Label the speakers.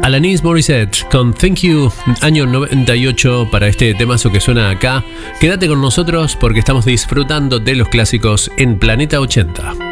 Speaker 1: Alanis Morissette con Thank You, año 98 para este temazo que suena acá. Quédate con nosotros porque estamos disfrutando de los clásicos en Planeta 80.